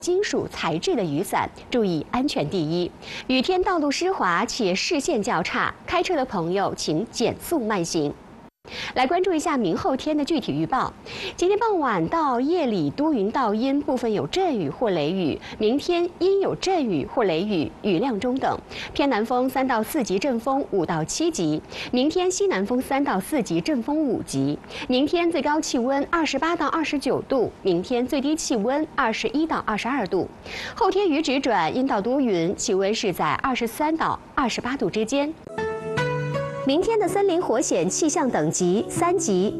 金属材质的雨伞，注意安全第一。雨天道路湿滑且视线较差，开车的朋友请减速慢行。来关注一下明后天的具体预报。今天傍晚到夜里多云到阴，部分有阵雨或雷雨。明天阴有阵雨或雷雨，雨量中等，偏南风3到4级，阵风5到7级。明天西南风3到4级，阵风5级。明天最高气温28到29度，明天最低气温21到22度。后天雨止转，阴到多云，气温是在23到28度之间。明天的森林火险气象等级3级，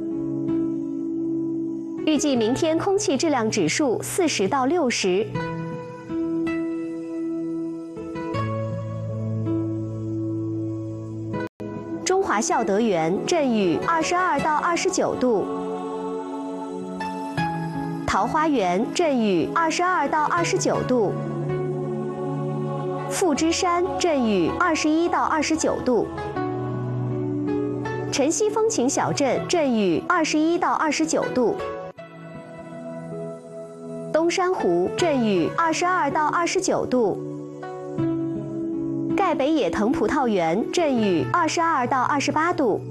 预计明天空气质量指数40到60。中华孝德园阵雨22到29度，桃花源阵雨22到29度，富之山阵雨21到29度。晨曦风情小镇阵雨21到29度，东山湖阵雨22到29度，盖北野藤葡萄园阵雨22到28度，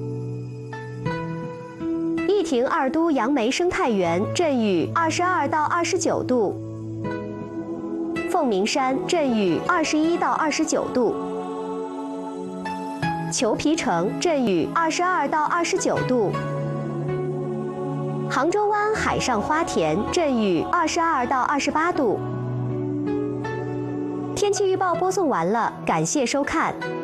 义亭二都杨梅生态园阵雨22到29度，凤鸣山阵雨21到29度。裘皮城阵雨22到29度，杭州湾海上花田阵雨22到28度。天气预报播送完了，感谢收看。